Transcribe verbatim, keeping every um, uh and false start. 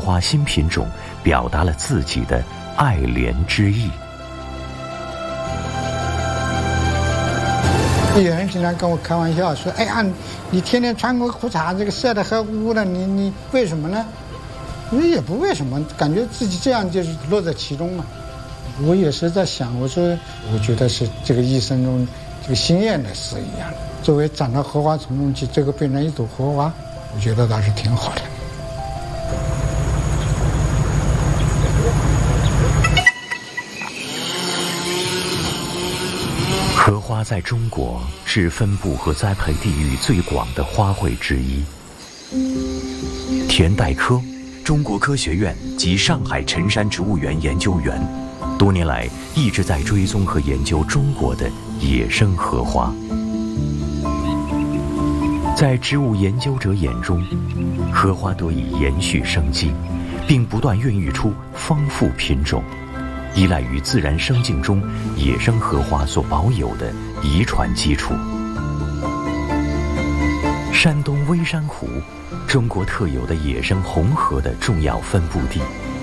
花新品种表达了自己的爱怜之意。 有人经常跟我开玩笑说：“哎呀，你天天穿个裤衩，这个晒得黑乎乎的，你你为什么呢？”我说也不为什么，感觉自己这样就是乐在其中嘛。我也是在想，我说我觉得是这个一生中这个心愿的事一样。作为长到荷花丛中去，这个变成一朵荷花，我觉得倒是挺好的。 荷花在中国是分布和栽培地域最广的花卉之一。田代科，中国科学院及上海辰山植物园研究员，多年来一直在追踪和研究中国的野生荷花。在植物研究者眼中，荷花得以延续生机，并不断孕育出丰富品种，依赖于自然生境中野生荷花所保有的遗传基础。山东微山湖，中国特有的野生红荷的重要分布地，